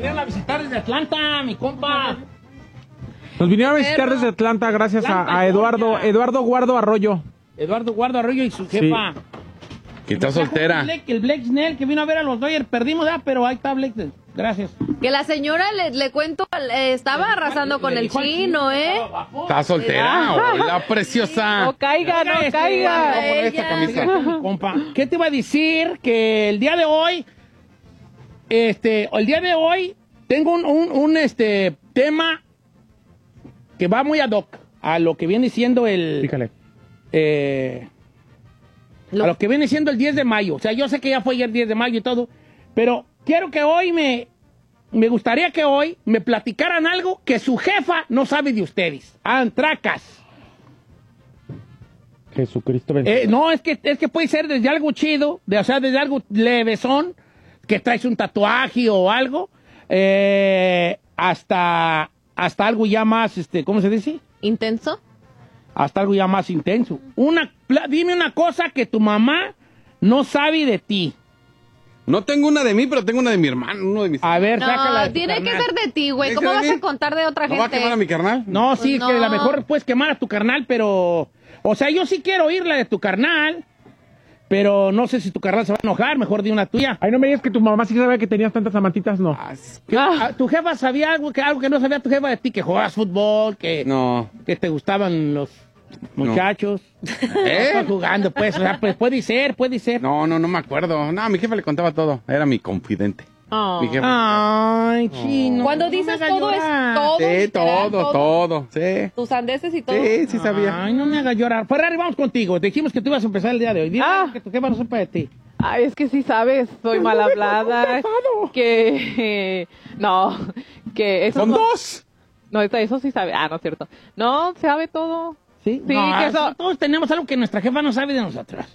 vinieron a visitar desde Atlanta, mi compa. Nos vinieron a visitar desde Atlanta gracias a Eduardo Guardo Arroyo. Eduardo Guardo Arroyo y su jefa. Que está soltera. El Blake Snell que vino a ver a los Dodgers. Perdimos, pero ahí está Blake. Gracias. Que la señora, le cuento, estaba arrasando con el chino, ¿eh? Está soltera. Hola, preciosa. No caiga, no caiga. Esta camisa. Compa, ¿qué te iba a decir? Que el día de hoy, tengo un tema que va muy ad hoc a lo que viene siendo Fíjale. a lo que viene siendo el 10 de mayo. O sea, yo sé que ya fue ayer 10 de mayo y todo, pero quiero que hoy me gustaría que hoy me platicaran algo que su jefa no sabe de ustedes. Antracas. Jesucristo bendito. No, es que puede ser desde algo chido, desde algo levesón, que traes un tatuaje o algo, hasta algo ya más, ¿cómo se dice? ¿Intenso? Hasta algo ya más intenso. Dime una cosa que tu mamá no sabe de ti. No tengo una de mí, pero tengo una de mi hermano, uno de mis... A ver, No, sácala de tu tiene que carnal. ser de ti, güey. ¿Sí, ¿Cómo sí, vas sí? a contar de otra ¿No va a gente? quemar a mi carnal? No, sí, Pues que a lo no. mejor puedes quemar a tu carnal, pero... O sea, yo sí quiero oír la de tu carnal, pero no sé si tu carnal se va a enojar, mejor di una tuya. Ay, no me digas que tu mamá sí sabía que tenías tantas amantitas, no. ¿Tu jefa sabía algo que no sabía tu jefa de ti? Que jugabas fútbol, que te gustaban los muchachos. Estás jugando, pues, o sea, pues puede ser. No me acuerdo. No, a mi jefe le contaba todo. Era mi confidente. Oh. Mi jefe. Ay, chino. Cuando no dices me haga todo llorar. es todo. Sí, literal, todo. Sí. Tus andeses y todo. Sí sabía. Ay, no me hagas llorar. Ferrari, vamos contigo. Dijimos que tú ibas a empezar el día de hoy. Dime que tu jefa no sepa de ti. Ay, es que sí sabes, soy mal hablada. Que no, que eso Son no, dos. no, eso sí sabe. Ah, no es cierto. No, sabe todo. Sí, Sí, no, que eso- todos tenemos algo que nuestra jefa no sabe de nosotros.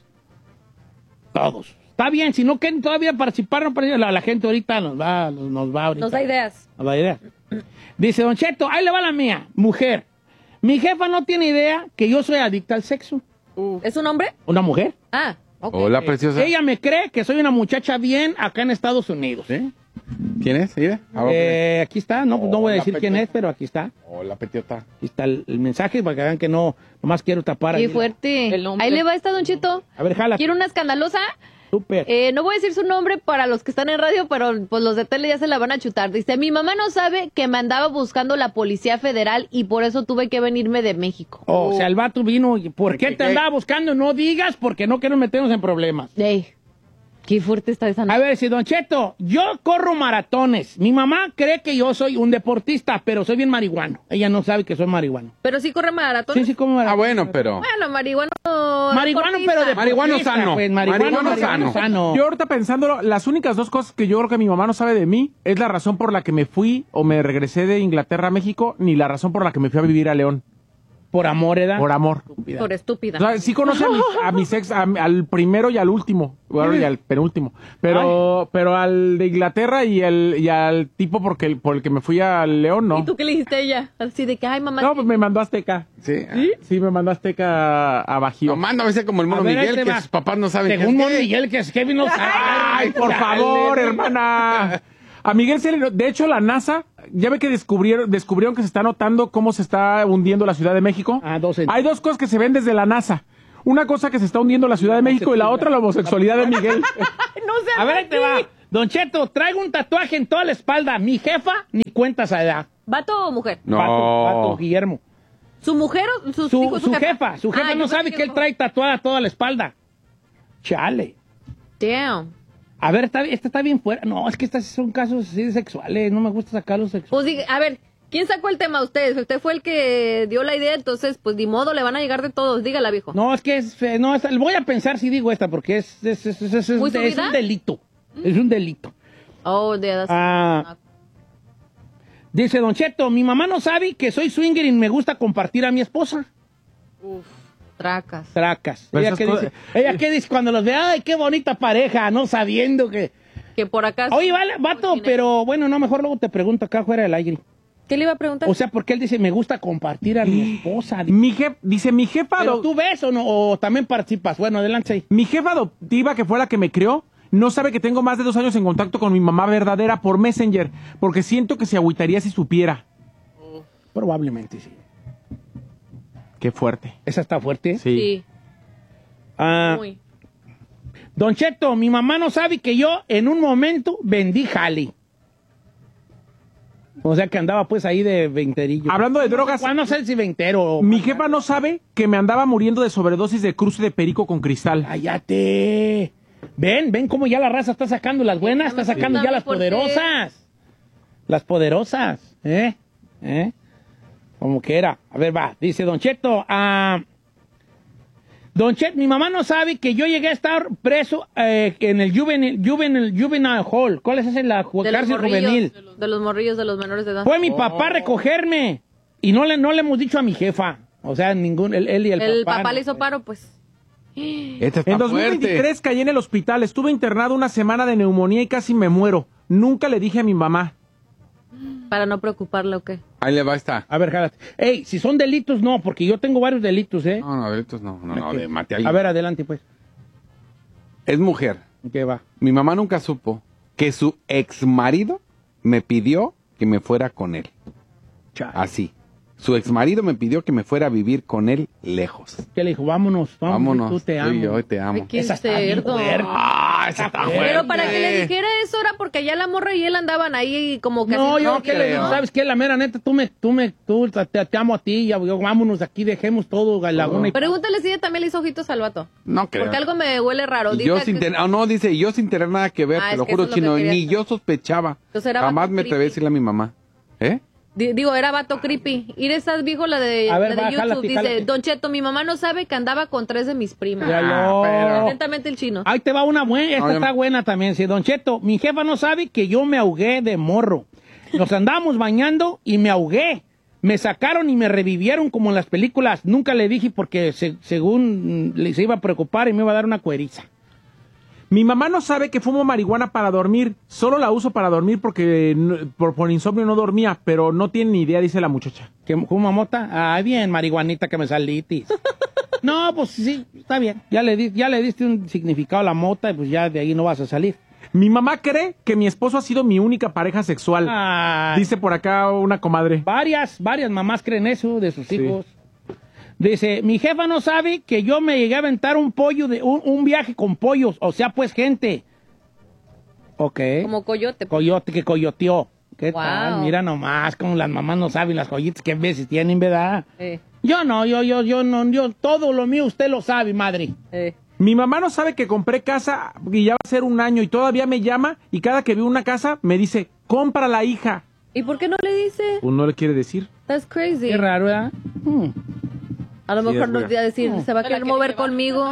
Todos. Está bien, si no quieren todavía participar, no participen. La gente ahorita nos va ahorita. Nos da ideas. Nos da idea. Dice Don Cheto, ahí le va la mía, mujer. Mi jefa no tiene idea que yo soy adicta al sexo. ¿Es un hombre? ¿Una mujer? Ah, ok. Hola, preciosa. Ella me cree que soy una muchacha bien acá en Estados Unidos. ¿Sí? ¿Quién es? Mira. Aquí está, no voy a decir Hola, quién Pepe. es, pero aquí está. Hola, petiota. Aquí está el mensaje para que vean que no, nomás quiero tapar. Qué ahí. fuerte. El nombre. Ahí le va esta, Don Cheto. A ver, jala. Quiero una escandalosa. Súper. No voy a decir su nombre para los que están en radio, pero pues los de tele ya se la van a chutar. Dice, mi mamá no sabe que me andaba buscando la Policía Federal y por eso tuve que venirme de México. O sea, el vato vino. ¿Por qué te andaba buscando? No digas porque no queremos meternos en problemas. Ey, qué fuerte está esa A nota. ver, si Don Cheto, yo corro maratones. Mi mamá cree que yo soy un deportista, pero soy bien marihuano. Ella no sabe que soy marihuano. Pero sí corre maratón. Sí, como maratón. Bueno, pero... Bueno, marihuano. Marihuano, deportista. pero de Marihuano sano. Pues, Marihuano sano. Yo ahorita pensándolo, las únicas dos cosas que yo creo que mi mamá no sabe de mí es la razón por la que me fui o me regresé de Inglaterra a México, ni la razón por la que me fui a vivir a León. Por amor, ¿edad? Por amor. Por estúpida. O sea, sí conoce a mis ex, al primero y al último, bueno, y al penúltimo, pero al de Inglaterra y al tipo por el que me fui a León, no. ¿Y tú qué le dijiste a ella? Así de que, ay, mamá. No, pues me mandó a Azteca. Sí. Sí, me mandó a Azteca a Bajío. No, manda a veces como el mono A ver, ahí Miguel, te que va. sus papás no saben Según qué Mon es. Miguel, que es Kevin no sabe. Ay, por Chale. favor, hermana. A Miguel se le... De hecho, la NASA, ya ve que descubrieron que se está notando cómo se está hundiendo la Ciudad de México. Hay dos cosas que se ven desde la NASA. Una cosa que se está hundiendo la Ciudad de México y la otra la homosexualidad de Miguel. A ver, ahí te va. Don Cheto, traigo un tatuaje en toda la espalda. Mi jefa ni cuenta esa edad. ¿Vato o mujer? No. Pato, Guillermo. ¿Su mujer o sus hijos? Su jefa Ah, no yo sabe pensé que él trae tatuada toda la espalda. Chale. Damn. A ver, esta está bien fuera. No, es que estas son casos así sexuales. No me gusta sacarlos sexuales. Pues a ver, ¿quién sacó el tema? Ustedes. Usted fue el que dio la idea, entonces, pues, ni modo, le van a llegar de todos. Dígala, viejo. No, es que voy a pensar si digo esta porque es ¿Muy un subida? delito. Es un delito. Oh, de Dice Don Cheto, mi mamá no sabe que soy swinger y me gusta compartir a mi esposa. tracas. Tracas. Pero Ella esas qué cosas- dice, ella qué dice cuando los ve, ay, qué bonita pareja, no sabiendo que... Que por acá... Oye, vale, vato, pero bueno, no, mejor luego te pregunto acá fuera del aire. ¿Qué le iba a preguntar? O sea, porque él dice, me gusta compartir a mi esposa. Dice, mi jefa... ¿Pero tú ves o no? ¿O también participas? Bueno, adelante ahí. Mi jefa adoptiva, que fue la que me crió, No sabe que tengo más de 2 años en contacto con mi mamá verdadera por Messenger, porque siento que se agüitaría si supiera. Probablemente sí. Qué fuerte. ¿Esa está fuerte? Sí. Muy. Don Cheto, mi mamá no sabe que yo en un momento vendí jali. O sea que andaba pues ahí de veinterillo. Hablando de drogas. No sé si veintero. Mi jefa no sabe que me andaba muriendo de sobredosis de cruce de perico con cristal. ¡Cállate! Ven cómo ya la raza está sacando las buenas, está sacando ya las poderosas. Las poderosas, Como que era. A ver, va. Dice Don Cheto, Don Chet, mi mamá no sabe que yo llegué a estar preso en el juvenile hall. ¿Cuál es esa? La cárcel juvenil. De los morrillos, de los menores de edad. Fue mi papá a recogerme. Y no le hemos dicho a mi jefa. O sea, él y el papá. El papá le hizo paro, pues. Esta está En 2023 fuerte. caí en el hospital. Estuve internado una semana de neumonía y casi me muero. Nunca le dije a mi mamá. Para no preocuparle, ¿o qué? Ahí le va esta. A ver, jálate. Ey, si son delitos, no, porque yo tengo varios delitos, No, delitos no, de mate a alguien. A ver, adelante, pues. Es mujer. ¿Qué va? Mi mamá nunca supo que su ex marido me pidió que me fuera con él. Chale. Así. Su ex marido me pidió que me fuera a vivir con él lejos. ¿Qué le dijo? Vámonos. Tú te amo. Yo te amo. Ay, qué Esa está bien cerdo. fuerte. Esa está Pero para que le dijera eso era porque ya la morra y él andaban ahí como que... No, así, yo no que le creo. digo, ¿sabes qué? La mera neta, te amo a ti, vámonos de aquí, dejemos todo, Laguna y... Pregúntale si ella también le hizo ojitos al vato. No creo. Porque algo me huele raro. Y Dice yo que- dice, yo sin tener nada que ver, Ah, te es lo que juro, eso es lo chino, que quería ni saber. yo sospechaba. Entonces era Jamás vato me atreví a creepy. decirle a mi mamá. Digo, era vato creepy. Ir estás viejo la de, A ver, la de va, YouTube. jálate, Dice, jálate. Don Cheto, mi mamá no sabe que andaba con 3 de mis primas. Míralo. Atentamente el chino. Ahí te va una buena, esta No, está buena también. Sí, Don Cheto, mi jefa no sabe que yo me ahogué de morro. Nos andábamos bañando y me ahogué. Me sacaron y me revivieron como en las películas. Nunca le dije porque según se iba a preocupar y me iba a dar una cueriza. Mi mamá no sabe que fumo marihuana para dormir. Solo la uso para dormir porque por insomnio no dormía, pero no tiene ni idea, dice la muchacha. ¿Qué fuma mota? Ah, bien, marihuanita que me salitis. No, pues sí, está bien. Ya le diste un significado a la mota y pues ya de ahí no vas a salir. Mi mamá cree que mi esposo ha sido mi única pareja sexual. Ay. Dice por acá una comadre. Varias mamás creen eso de sus hijos. Dice, mi jefa no sabe que yo me llegué a aventar un un viaje con pollos, o sea, pues gente. Ok. Como coyote. Coyote que coyoteó. ¿Qué Wow. tal? Mira nomás, como las mamás no saben las joyitas que veces tienen, ¿verdad? Yo no, yo todo lo mío usted lo sabe, madre. Mi mamá no sabe que compré casa y ya va a ser 1 año y todavía me llama y cada que veo una casa me dice, compra la hija. ¿Y por qué no le dice? Pues no le quiere decir. That's crazy. Qué raro, ¿verdad? A lo Sí, mejor es nos weird. va a decir, se va a querer mover conmigo.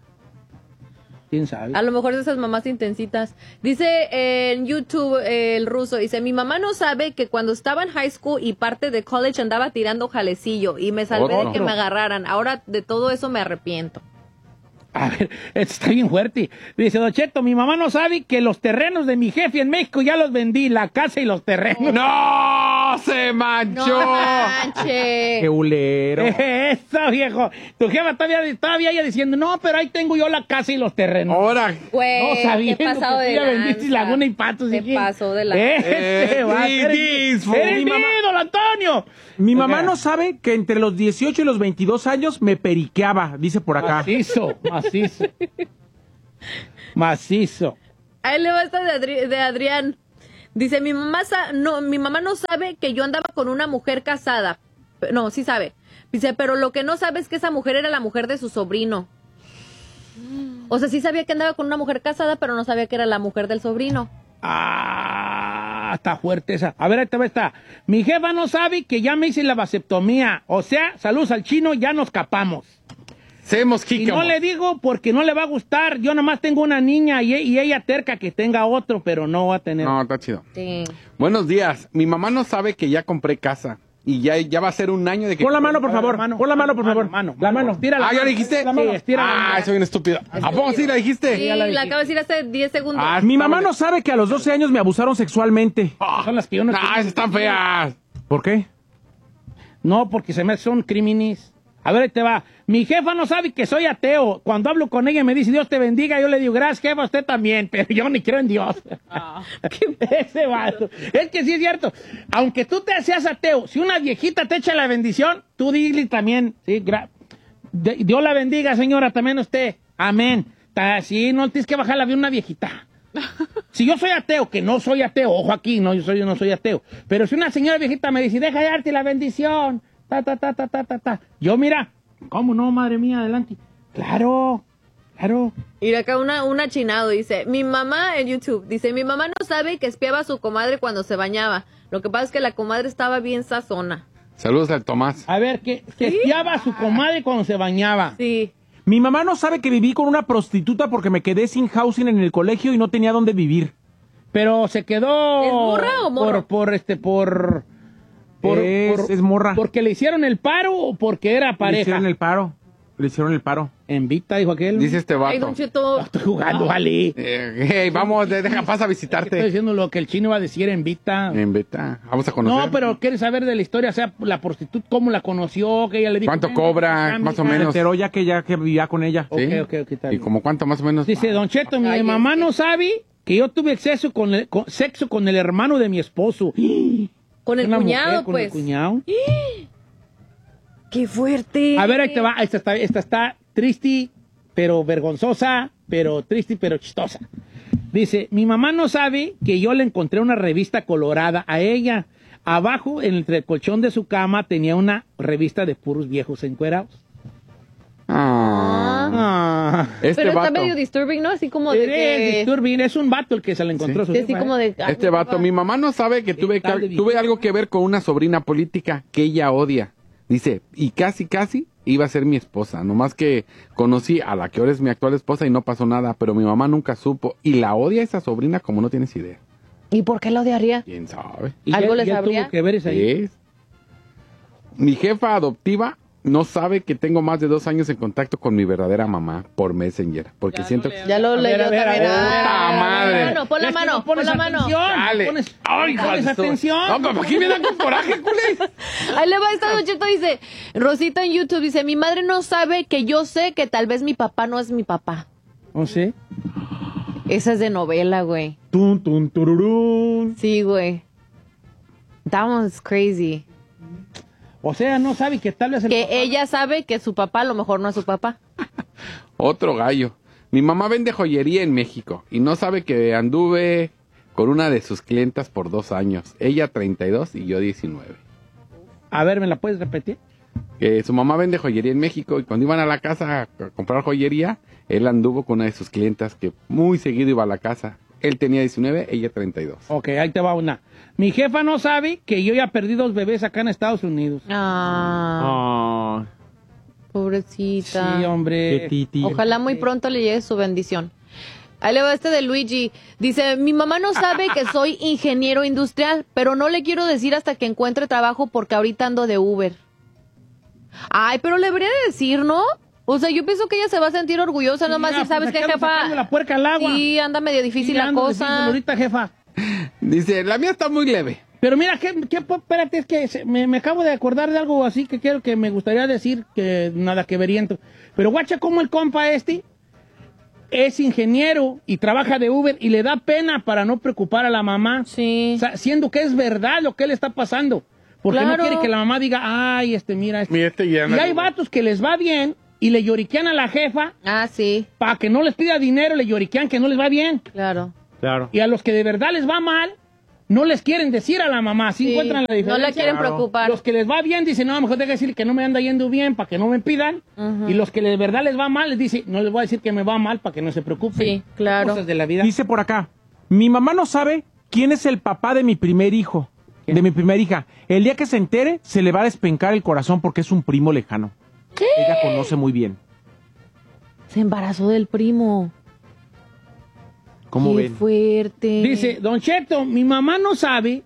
¿Quién sabe? A lo mejor de esas mamás intensitas. Dice en YouTube el ruso, dice, mi mamá no sabe que cuando estaba en high school y parte de college andaba tirando jalecillo y me salvé de que me agarraran. Ahora de todo eso me arrepiento. A ver, esto está bien fuerte. Dice, Don Cheto, mi mamá no sabe que los terrenos de mi jefe en México ya los vendí, la casa y los terrenos. ¡No! ¡Se manchó! ¡No manches! ¡Qué bulero! Eso, viejo. Tu jefa todavía ella diciendo, no, pero ahí tengo yo la casa y los terrenos. Ahora. Güey, No sabiendo qué pasado que tú de ya vendiste lanza. Laguna y Patos. Te pasó de lanza. Eres mi mamá. don Antonio. Mi mamá no sabe que entre los 18 y los 22 años me periqueaba, dice por acá. Macizo. Ahí le va esta de Adrián. Dice, mi mamá no sabe que yo andaba con una mujer casada. No, sí sabe. Dice, pero lo que no sabe es que esa mujer era la mujer de su sobrino. O sea, sí sabía que andaba con una mujer casada, pero no sabía que era la mujer del sobrino. Ah, está fuerte esa. A ver, ahí te va esta. Mi jefa no sabe que ya me hice la vasectomía. O sea, saludos al chino, ya nos capamos. Y no le digo porque no le va a gustar. Yo nomás tengo una niña y ella terca que tenga otro, pero no va a tener. No, está chido. Sí. Buenos días. Mi mamá no sabe que ya compré casa. Y ya va a ser 1 año de que... Pon la mano, por favor. Pon la mano, por favor. La mano. Tira la Ah, ¿ya mano. le dijiste? Sí, estira la mano. soy bien estúpido. ¿A poco sí la dijiste? Sí, la acabo de decir hace 10 segundos. Mi mamá no sabe que a los 12 años me abusaron sexualmente. Son las que yo no... Esas están feas. ¿Por qué? No, porque son crímenes. A ver, ahí te va. Mi jefa no sabe que soy ateo. Cuando hablo con ella me dice, Dios te bendiga. Yo le digo, gracias, jefa, usted también. Pero yo ni creo en Dios. Ese vato. Es que sí es cierto. Aunque tú te seas ateo, si una viejita te echa la bendición, tú dile también. Sí, Dios la bendiga, señora, también usted. Amén. Sí, no tienes que bajar la vida una viejita. Si yo soy ateo, que no soy ateo, ojo aquí, no, yo no soy ateo. Pero si una señora viejita me dice, deja de darte la bendición. Yo, mira, ¿cómo no, madre mía? Adelante. Claro. Y acá una chinado dice, mi mamá en YouTube, dice, mi mamá no sabe que espiaba a su comadre cuando se bañaba. Lo que pasa es que la comadre estaba bien sazona. Saludos al Tomás. A ver, que espiaba a su comadre cuando se bañaba. Sí. Mi mamá no sabe que viví con una prostituta porque me quedé sin housing en el colegio y no tenía dónde vivir. Pero se quedó... ¿Es morra o morro? Es morra. ¿Porque le hicieron el paro o porque era pareja? Le hicieron el paro. En Vita, dijo aquel. Dice este vato. Ay, Don Cheto. Estoy jugando, vale. Hey, vamos, pasa a visitarte. Estoy diciendo lo que el chino iba a decir en Vita. En Vita. Vamos a conocer. No, pero ¿quieres saber de la historia? O sea, la prostituta, ¿cómo la conoció? Que ella le dijo. ¿Cuánto cobra? Más o menos. Pero ya que vivía con ella. ¿Sí? Ok, está ¿Y bien. como cuánto más o menos? Dice, Don Cheto, mi mamá no sabe que yo tuve sexo con el hermano de mi esposo. Con el Una cuñado, mujer, con pues. el cuñado. ¡Qué fuerte! A ver, ahí te va. Esta está triste, pero vergonzosa, pero triste, pero chistosa. Dice, mi mamá no sabe que yo le encontré una revista colorada a ella. Abajo, entre el colchón de su cama, tenía una revista de puros viejos encuerados. Este Pero vato. está medio disturbing, ¿no? Así como de que... Disturbing, es un vato el que se le encontró a su Así jefa, como de... Este vato, mi mamá no sabe que tuve algo que ver con una sobrina política que ella odia. Dice, y casi iba a ser mi esposa. Nomás que conocí a la que ahora es mi actual esposa y no pasó nada, pero mi mamá nunca supo. Y la odia esa sobrina como no tienes idea. ¿Y por qué lo odiaría? ¿Quién sabe? ¿Y ¿Algo qué- le qué sabría? tuvo que ver esa ahí? Sí. Mi jefa adoptiva no sabe que tengo más de 2 años en contacto con mi verdadera mamá por Messenger. Porque siento que... Ya lo leyó también. ¡Puta madre! Pon la Es que mano, no pon pones la mano. atención, Dale. Pones Jalzo. atención. No, pero aquí me dan con coraje, culés. Ahí le va esta Don Cheto, dice, Rosita en YouTube, dice, mi madre no sabe que yo sé que tal vez mi papá no es mi papá. ¿O sí? Esa es de novela, güey. Tun, tun, tururún. Sí, güey. That one's crazy. O sea, no sabe que tal vez el Que papá- ella sabe que su papá a lo mejor no es su papá. Otro gallo. Mi mamá vende joyería en México y no sabe que anduve con una de sus clientas por 2 años. Ella 32 y yo 19. A ver, ¿me la puedes repetir? Que su mamá vende joyería en México y cuando iban a la casa a comprar joyería, él anduvo con una de sus clientas que muy seguido iba a la casa. Él tenía 19, ella 32. Ok, ahí te va una. Mi jefa no sabe que yo ya perdí 2 bebés acá en Estados Unidos. Ah, Pobrecita. Sí, hombre. qué titi. Ojalá muy pronto le llegue su bendición. Ahí le va este de Luigi. Dice, mi mamá no sabe que soy ingeniero industrial, pero no le quiero decir hasta que encuentre trabajo porque ahorita ando de Uber. Ay, pero le debería de decir, ¿no? O sea, yo pienso que ella se va a sentir orgullosa, nomás Mira, si sabes pues, que aquí ando sacando la jefa... puerca al agua. Sí, anda medio difícil Sí, la ando difícil cosa. ahorita, jefa. Dice, la mía está muy leve. Pero mira, espérate, es que me acabo de acordar de algo así que quiero que me gustaría decir que nada que veriento. Pero guacha como el compa este es ingeniero y trabaja de Uber y le da pena para no preocupar a la mamá. Sí. O sea, siendo que es verdad lo que le está pasando. Porque no Claro. quiere que la mamá diga, ay, mira, Mira, ya Y anda- hay vatos que les va bien y le lloriquean a la jefa Ah, sí, para que no les pida dinero, le lloriquean que no les va bien. claro. Claro. Y a los que de verdad les va mal, no les quieren decir a la mamá. ¿Sí Sí, encuentran la diferencia? no la quieren Claro. preocupar. Los que les va bien dicen, no, mejor deja decir que no me anda yendo bien para que no me pidan. Y los que de verdad les va mal, les dice, no les voy a decir que me va mal para que no se preocupen. Sí, claro. Cosas de la vida. Dice por acá, mi mamá no sabe quién es el papá de mi primer hijo, ¿Quién? de mi primera hija. El día que se entere, se le va a despencar el corazón porque es un primo lejano. Ella conoce muy bien. Se embarazó del primo. ¿Cómo Qué ven? fuerte. Dice, Don Cheto, mi mamá no sabe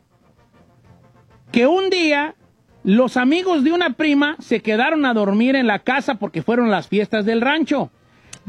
que un día los amigos de una prima se quedaron a dormir en la casa porque fueron las fiestas del rancho.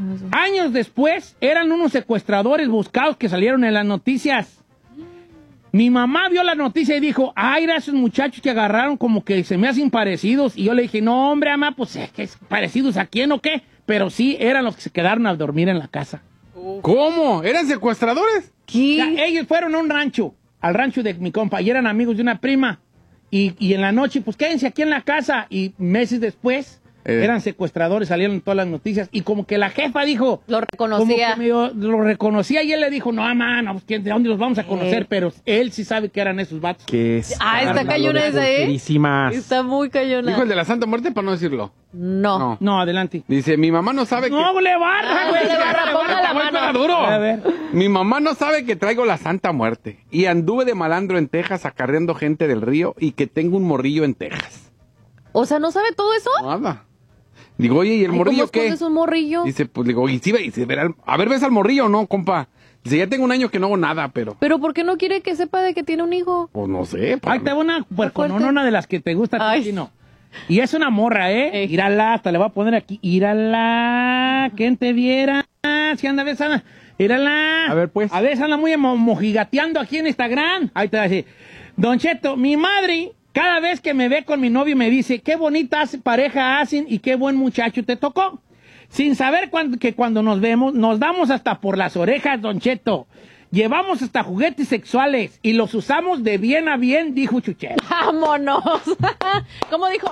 Años después, eran unos secuestradores buscados que salieron en las noticias. Mi mamá vio la noticia y dijo, ay, era esos muchachos que agarraron como que se me hacen parecidos. Y yo le dije, no, hombre, mamá, pues es que parecidos a quién o qué. Pero sí, eran los que se quedaron a dormir en la casa. ¿Cómo? ¿Eran secuestradores? ¿Qué? O sea, ellos fueron a un rancho, al rancho de mi compa, y eran amigos de una prima. Y en la noche, pues quédense aquí en la casa. Y meses después, eran secuestradores, salieron en todas las noticias. Y como que la jefa dijo... Lo reconocía. Lo reconocía y él le dijo, no, mamá, no, pues, ¿de dónde los vamos a conocer? Pero él sí sabe que eran esos vatos. Que es está cañona esa, Está muy cañona. Dijo el de la Santa Muerte para no decirlo. No. No, adelante. Dice, mi mamá no sabe No, le barra, güey. ponga la mano. duro. A ver. Mi mamá no sabe que traigo la Santa Muerte. Y anduve de malandro en Texas acarreando gente del río y que tengo un morrillo en Texas. O sea, ¿no sabe todo eso? Nada. Digo, oye, ¿y el morrillo ¿cómo qué? escondes un morrillo? Dice, pues digo, y sí, a ver, ¿ves al morrillo o no, compa? Dice, ya tengo un año que no hago nada, pero... ¿Pero por qué no quiere que sepa de que tiene un hijo? Pues no sé. Ay, te va una de las que te gusta a ti, no. Y es una morra, ¿eh? Ey. Írala, hasta le voy a poner aquí. Írala, ¿quién te viera? Si anda, ves, anda. Írala. A ver, pues. A ver, anda muy mojigateando aquí en Instagram. Ahí te va a decir. Don Cheto, mi madre, cada vez que me ve con mi novio me dice, qué bonita pareja hacen y qué buen muchacho te tocó. Sin saber que cuando nos vemos, nos damos hasta por las orejas, Don Cheto. Llevamos hasta juguetes sexuales y los usamos de bien a bien, dijo Chuchel. ¡Vámonos! ¿Cómo dijo?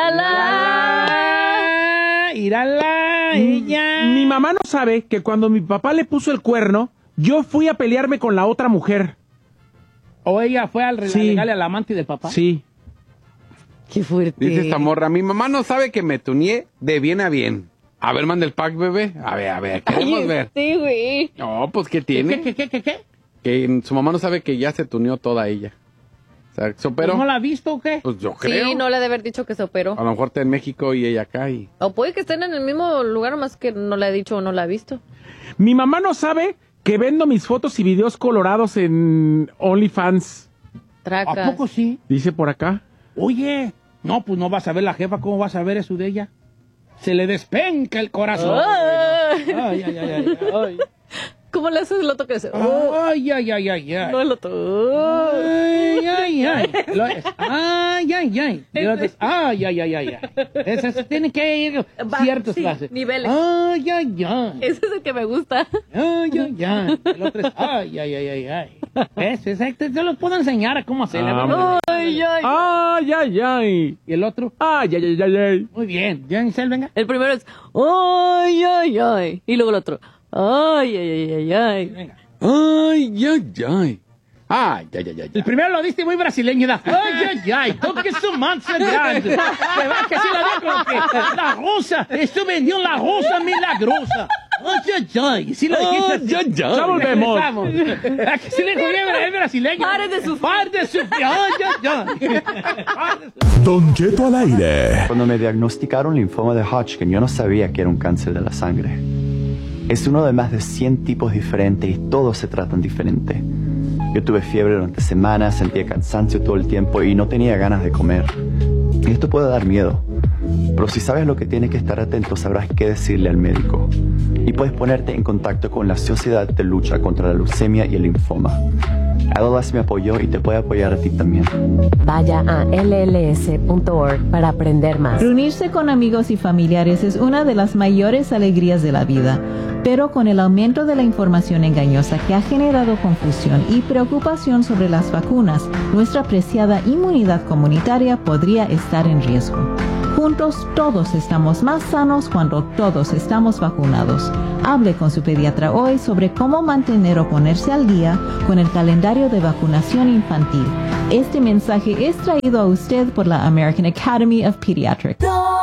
¡Írala! ¡Írala! Ella. Mi mamá no sabe que cuando mi papá le puso el cuerno, yo fui a pelearme con la otra mujer. ¿O ella fue al regalarle al amante del papá? Sí. ¡Qué fuerte! Dice esta morra, mi mamá no sabe que me tuneé de bien a bien. A ver, manda el pack, bebé. A ver, queremos ver. Sí, güey. No, pues, ¿qué tiene? ¿Qué? Que su mamá no sabe que ya se tuneó toda ella. O sea, se operó. ¿No la ha visto o qué? Pues yo creo. Sí, no le ha de haber dicho que se operó. A lo mejor está en México y ella acá y... O puede que estén en el mismo lugar, más que no le ha dicho o no la ha visto. Mi mamá no sabe que vendo mis fotos y videos colorados en OnlyFans. Tracas. ¿A poco sí? Dice por acá. Oye, no, pues no vas a ver la jefa, ¿cómo vas a ver eso de ella? Se le despenca el corazón. Ay. ¿Cómo le haces el otro que se... Ay. No, el otro... Ay. Ay. Esas tienen que ir ciertas clases. Niveles. Ay. Ese es el que me gusta. Ay. El otro es ay. Eso, exacto. Yo los puedo enseñar a cómo hacerlo. Ay. Ay. ¿Y el otro? Ay. Muy bien. ¿Ya, Giselle, venga? El primero es... Ay. Y luego el otro... Ay. Venga. Ay. El primero lo diste muy brasileño, ¿da? Ay, toque su mancha grande. Se va que si la dejo que la rosa, esto vendió la rosa milagrosa. Ay, si lo dijiste así. Ya volvemos. ¿A que si le jugué el brasileño? Pare de sufrir. Ay. Don Cheto al aire. Cuando me diagnosticaron linfoma de Hodgkin, yo no sabía que era un cáncer de la sangre. Es uno de más de 100 tipos diferentes y todos se tratan diferente. Yo tuve fiebre durante semanas, sentía cansancio todo el tiempo y no tenía ganas de comer. Y esto puede dar miedo. Pero si sabes lo que tienes que estar atento, sabrás qué decirle al médico. Y puedes ponerte en contacto con la Sociedad de Lucha contra la Leucemia y el Linfoma. LLS me apoyó y te puede apoyar a ti también. Vaya a lls.org para aprender más. Reunirse con amigos y familiares es una de las mayores alegrías de la vida, pero con el aumento de la información engañosa que ha generado confusión y preocupación sobre las vacunas, nuestra preciada inmunidad comunitaria podría estar en riesgo. Juntos todos estamos más sanos cuando todos estamos vacunados. Hable con su pediatra hoy sobre cómo mantener o ponerse al día con el calendario de vacunación infantil. Este mensaje es traído a usted por la American Academy of Pediatrics.